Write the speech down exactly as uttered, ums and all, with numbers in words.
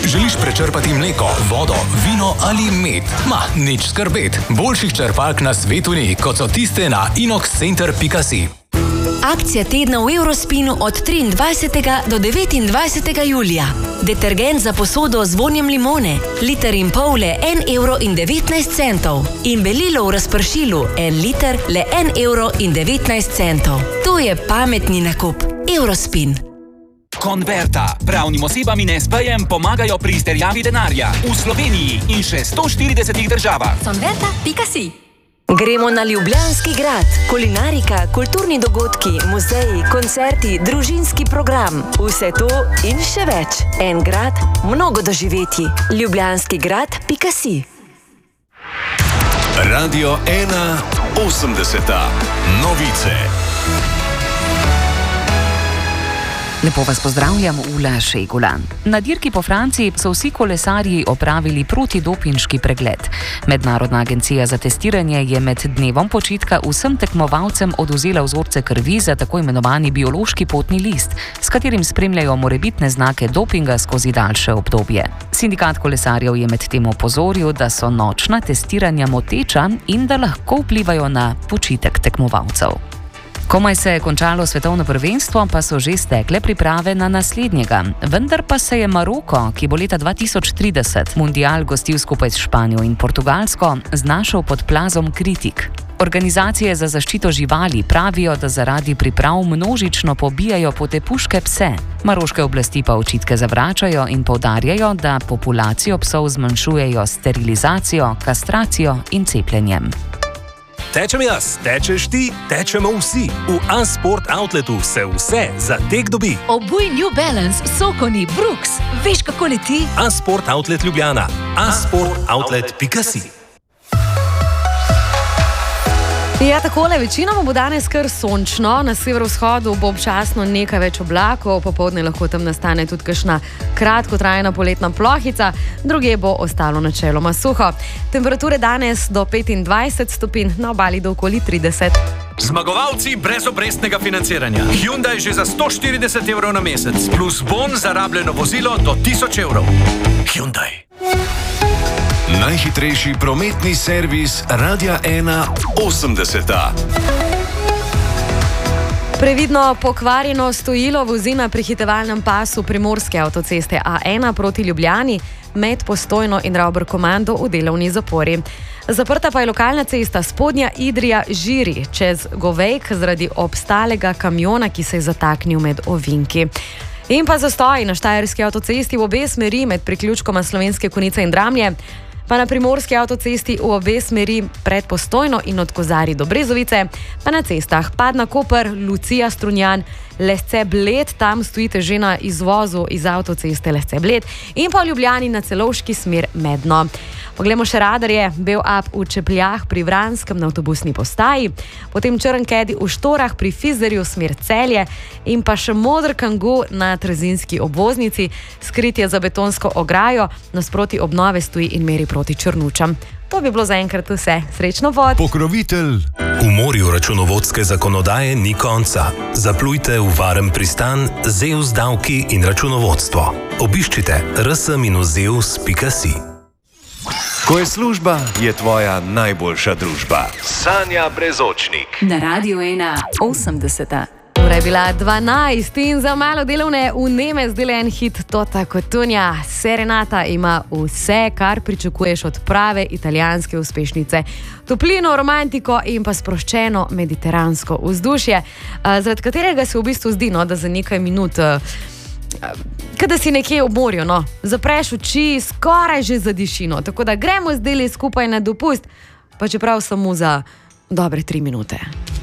Želiš prečrpati mleko, vodo, vino ali med? Ma, nič skrbet. Boljših črpalk na svetu ni, kot so tiste na inoxcenter pika si. Akcija tedna v Eurospinu od triindvajsetega do devetindvajsetega julija. Detergent za posodo z vonjem limone, liter in pol le en evro in devetnajst centov. In belilo v razpršilu, en liter le en evro in devetnajst centov. To je pametni nakup. Eurospin. Konverta. Pravnim osebam in es pejem pomagajo pri izterjavi denarja. V Sloveniji in še sto štiridesetih državah. Konverta pika si. Gremo na Ljubljanski grad. Kulinarika, kulturni dogodki, muzeji, koncerti, družinski program. Vse to in še več. En grad, mnogo doživetij. ljubljanski grad pika si. Radio ena osemdeseta. Novice. Lepo vas pozdravljam, Ula Šegulan. Na dirki po Franciji so vsi kolesarji opravili protidopinški pregled. Mednarodna agencija za testiranje je med dnevom počitka vsem tekmovalcem odvzela vzorce krvi za tako imenovani biološki potni list, s katerim spremljajo morebitne znake dopinga skozi daljše obdobje. Sindikat kolesarjev je med tem opozoril, da so nočna testiranja moteča in da lahko vplivajo na počitek tekmovalcev. Komaj se je končalo svetovno prvenstvo, pa so že stekle priprave na naslednjega. Vendar pa se je Maroko, ki bo leta dva tisoč trideset mundial gostil skupaj s Španijo in Portugalsko, znašel pod plazom kritik. Organizacije za zaščito živali pravijo, da zaradi priprav množično pobijajo potepuške pse. Maroške oblasti pa očitke zavračajo in poudarjajo, da populacijo psov zmanjšujejo s sterilizacijo, kastracijo in cepljenjem. Tečem jaz, tečeš ti, tečemo vsi. V A-Sport Outletu se vse za tek dobi. Obuj New Balance, Sokoni, Brooks. Veš, kako leti? A-Sport Outlet Ljubljana. a sport outlet pika si. Ja, takole, večinoma bo danes kar sončno, na severovzhodu bo občasno nekaj več oblakov, popoldne lahko tam nastane tudi kakšna kratkotrajna poletna plohica, druge bo ostalo načeloma suho. Temperature danes do petindvajset stopinj, na obali do okoli trideset. Zmagovalci brez obrestnega financiranja. Hyundai že za sto štirideset evrov na mesec, plus bon za rabljeno vozilo do tisoč evrov. Hyundai. Najhitrejši prometni servis Radia ena osemdeseta. Previdno pokvarjeno stojilo vozi na prehitevalnem pasu primorske avtoceste A ena proti Ljubljani med Postojno in Ravber-Komando v delovni zapori. Zaprta pa je lokalna cesta Spodnja Idrija-Žiri čez Govejk zaradi obstalega kamiona, ki se je zataknil med ovinki. In pa zastoj na štajerski avtocesti v obe smeri med priključkoma Slovenske Konjice in Dramlje, pa na primorski avtocesti v obe smeri pred Postojno in od Kozarij do Brezovice, pa na cestah Padna-Koper, Lucija-Strunjan, Lesce-Bled, tam stojite že na izvozu iz avtoceste Lesce-Bled in pa v Ljubljani na Celovški smer Medno. Poglejmo še radarje, bel up v Čepljah pri Vranskem na avtobusni postaji, potem črn kedi v Štorah pri Fizerju smer Celje in pa še modr kangu na Trzinski obvoznici, skritje za betonsko ograjo, nasproti obnove stoji in meri proti Črnučam. To bi bilo zaenkrat vse. Srečno pot! Pokrovitelj. V morju računovodske zakonodaje ni konca. Zaplujte v varen pristan Zeus davki in računovodstvo. Obiščite r s minus zeus pika si. Ko je služba, je tvoja najboljša družba. Sanja Brezočnik. Na Radio ena osemdeseta. Ura je bila dvanajst in za malo delovne vneme zdaj en hit Tota Cotugna. Serenata ima vse, kar pričakuješ od prave italijanske uspešnice. Toplino, romantiko in pa sproščeno mediteransko vzdušje, zaradi katerega se v bistvu zdi, no, da za nekaj minut, kada si nekje ob morju, no, zapreš oči, skoraj že zadiši, no, tako da gremo zdaj skupaj na dopust, pa čeprav samo za dobre tri minute.